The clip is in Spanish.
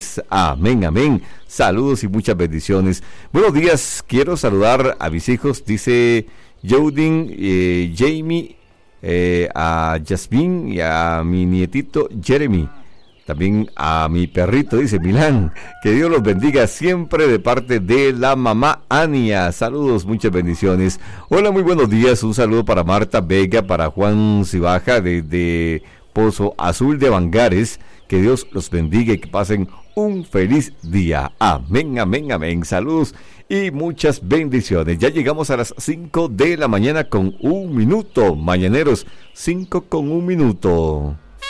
feliz. Amén, amén. Saludos y muchas bendiciones. Buenos días, quiero saludar a mis hijos, dice Jodin, Jamie, a Jasmine y a mi nietito Jeremy. También a mi perrito, dice Milán. Que Dios los bendiga siempre de parte de la mamá Ania. Saludos, muchas bendiciones. Hola, muy buenos días. Un saludo para Marta Vega, para Juan Cibaja desde Pozo Azul de Bangares. Que Dios los bendiga y que pasen un feliz día. Amén, amén, amén. Saludos y muchas bendiciones. Ya llegamos a las 5 de la mañana con 1 minuto. Mañaneros, 5 con 1 minuto.